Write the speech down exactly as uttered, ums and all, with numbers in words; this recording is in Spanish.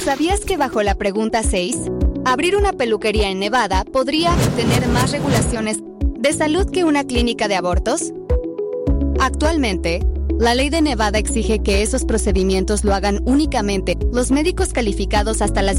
¿Sabías que bajo la pregunta seis, abrir una peluquería en Nevada podría tener más regulaciones de salud que una clínica de abortos? Actualmente, la ley de Nevada exige que esos procedimientos lo hagan únicamente los médicos calificados hasta las